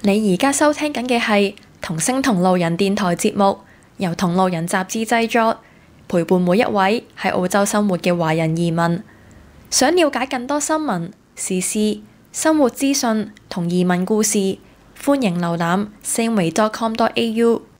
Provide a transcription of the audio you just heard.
你而家收聽緊嘅係同聲同路人電台節目，由同路人雜誌製作，陪伴每一位喺澳洲生活嘅華人移民。想了解更多新聞、時事、生活資訊同移民故事，歡迎瀏覽 sangway.com.au。